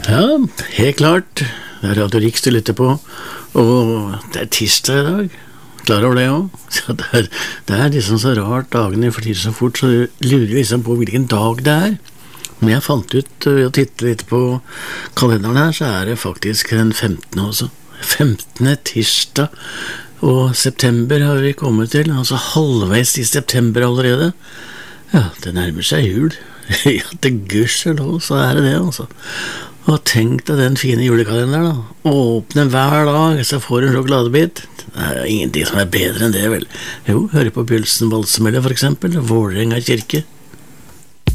Ja, helt klart. Det er Radio Riks du lytter på, og det er tirsdag i dag. Klar over det også? Så det er liksom så rart, dagene flyr så fort, så du lurer liksom på hvilken dag det er. Men jeg fant ut ved å titte litt på kalenderen her, så er det faktisk den 15. også. 15. tirsdag, og september har vi kommet til, altså halvveis i september allerede. Ja, det nærmer seg jul. Ja, til gudskjelov, så er det det, altså. Og tenk deg den fine julekalenderen da. Åpne hver dag, så får du en sjokoladebit. Det er ingenting som er bedre enn det, vel. Jo, høre på Bjølsen Valsemølle for eksempel, Vålerenga kirke.